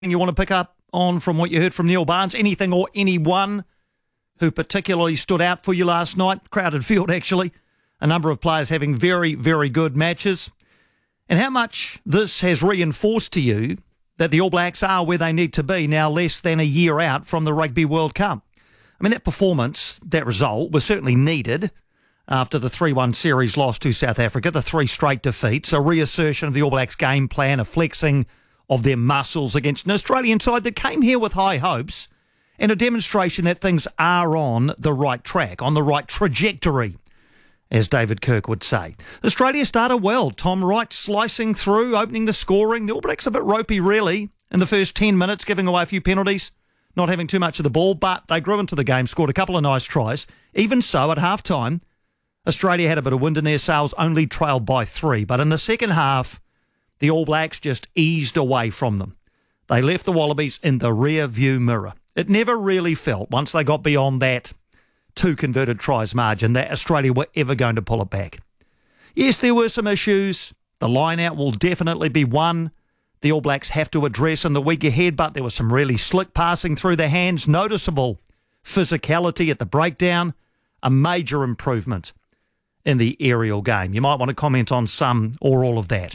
You want to pick up on from what you heard from Neil Barnes? Anything or anyone who particularly stood out for you last night? Crowded field, actually. A number of players having very, very good matches. And how much this has reinforced to you that the All Blacks are where they need to be now, less than a year out from the Rugby World Cup. I mean, that performance, that result, was certainly needed after the 3-1 series loss to South Africa, the 3 straight defeats, a reassertion of the All Blacks game plan, a flexing of their muscles against an Australian side that came here with high hopes, and a demonstration that things are on the right track, on the right trajectory, as David Kirk would say. Australia started well. Tom Wright slicing through, opening the scoring. The All Blacks a bit ropey, really, in the first 10 minutes, giving away a few penalties, not having too much of the ball, but they grew into the game, scored a couple of nice tries. Even so, at half-time, Australia had a bit of wind in their sails, only trailed by 3. But in the second half, the All Blacks just eased away from them. They left the Wallabies in the rear view mirror. It never really felt, once they got beyond that 2 converted tries margin, that Australia were ever going to pull it back. Yes, there were some issues. The line-out will definitely be one the All Blacks have to address in the week ahead, but there was some really slick passing through their hands, noticeable physicality at the breakdown, a major improvement in the aerial game. You might want to comment on some or all of that.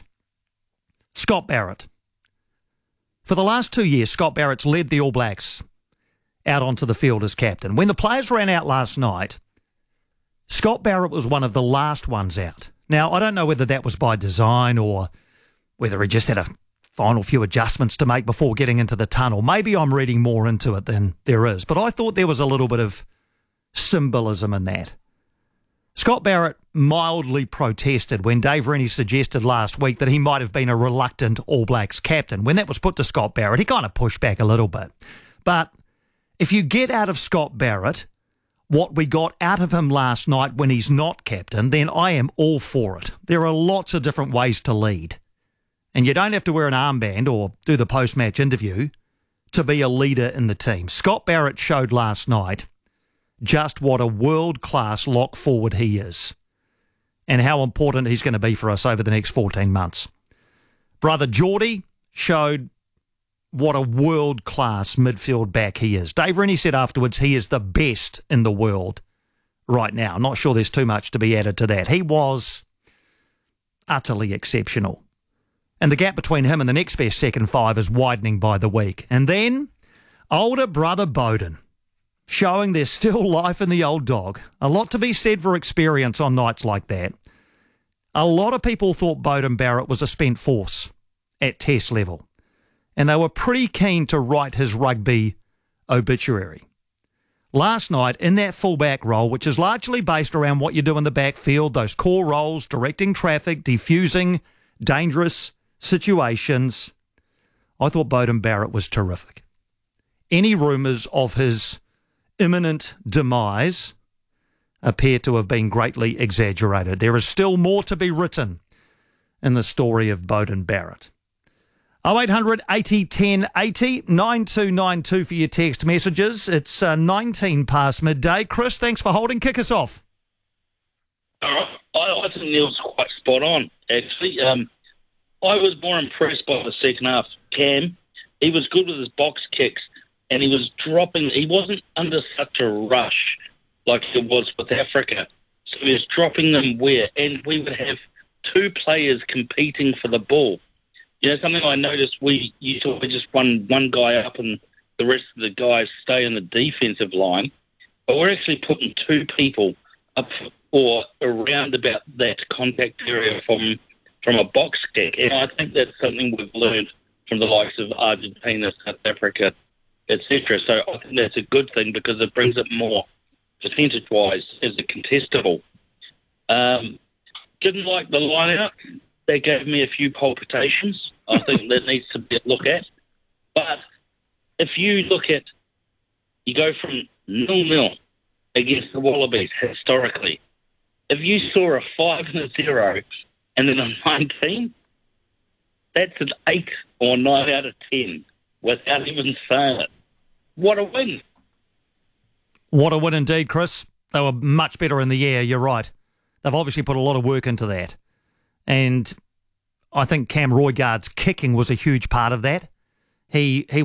Scott Barrett. For the last 2 years, Scott Barrett's led the All Blacks out onto the field as captain. When the players ran out last night, Scott Barrett was one of the last ones out. Now, I don't know whether that was by design or whether he just had a final few adjustments to make before getting into the tunnel. Maybe I'm reading more into it than there is, but I thought there was a little bit of symbolism in that. Scott Barrett mildly protested when Dave Rennie suggested last week that he might have been a reluctant All Blacks captain. When that was put to Scott Barrett, he kind of pushed back a little bit. But if you get out of Scott Barrett what we got out of him last night when he's not captain, then I am all for it. There are lots of different ways to lead. And you don't have to wear an armband or do the post-match interview to be a leader in the team. Scott Barrett showed last night just what a world-class lock forward he is and how important he's going to be for us over the next 14 months. Brother Geordie showed what a world-class midfield back he is. Dave Rennie said afterwards he is the best in the world right now. I'm not sure there's too much to be added to that. He was utterly exceptional. And the gap between him and the next best second 5 is widening by the week. And then older brother Beauden, showing there's still life in the old dog. A lot to be said for experience on nights like that. A lot of people thought Beauden Barrett was a spent force at test level, and they were pretty keen to write his rugby obituary. Last night, in that fullback role, which is largely based around what you do in the backfield, those core roles, directing traffic, defusing dangerous situations, I thought Beauden Barrett was terrific. Any rumours of his imminent demise appear to have been greatly exaggerated. There is still more to be written in the story of Beauden Barrett. 0800 80 10 80 9292 for your text messages. It's 19 past midday. Chris, thanks for holding. Kick us off. All right. I think Neil's quite spot on, actually. I was more impressed by the second half. Cam, he was good with his box kicks, and he was dropping. He wasn't under such a rush like he was with Africa. So he was dropping them and we would have 2 players competing for the ball. You know, something I noticed, we used to just run one guy up and the rest of the guys stay in the defensive line. But we're actually putting 2 people up or around about that contact area from a box kick. And I think that's something we've learned from the likes of Argentina, South Africa, etc. So I think that's a good thing because it brings it more percentage-wise as a contestable. Didn't like the line-out. They gave me a few palpitations. I think that needs to be looked at. But if you go from 0-0 against the Wallabies historically, if you saw a 5 and a 0 and then a 19, that's an 8 or 9 out of 10 without even saying it. What a win. What a win indeed, Chris. They were much better in the air, you're right. They've obviously put a lot of work into that. And I think Cam Roygaard's kicking was a huge part of that. he